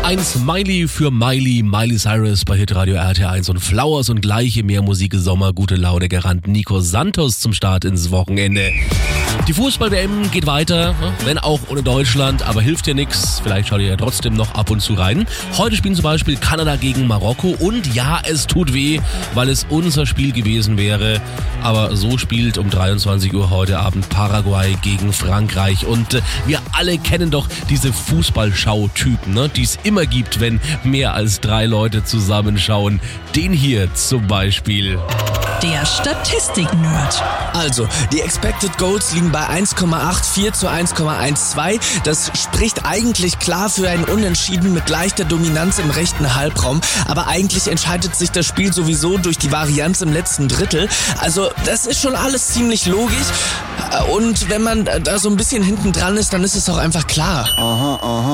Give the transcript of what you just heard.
Ein Smiley für Miley Cyrus bei Hitradio RT1 und Flowers und gleiche mehr Musik Sommer, gute Laune Garant Nico Santos zum Start ins Wochenende. Die Fußball-WM geht weiter, wenn auch ohne Deutschland, aber hilft ja nichts. Vielleicht schaut ihr ja trotzdem noch ab und zu rein. Heute spielen zum Beispiel Kanada gegen Marokko und ja, es tut weh, weil es unser Spiel gewesen wäre. Aber so spielt um 23 Uhr heute Abend Paraguay gegen Frankreich und wir alle kennen doch diese Fußballschau-Typen, ne, die es immer gibt, wenn mehr als 3 Leute zusammenschauen. Den hier zum Beispiel. Der Statistik-Nerd. Also, die Expected Goals liegen bei 1,84 zu 1,12. Das spricht eigentlich klar für ein Unentschieden mit leichter Dominanz im rechten Halbraum. Aber eigentlich entscheidet sich das Spiel sowieso durch die Varianz im letzten Drittel. Also, das ist schon alles ziemlich logisch. Und wenn man da so ein bisschen hinten dran ist, dann ist es auch einfach klar. Aha.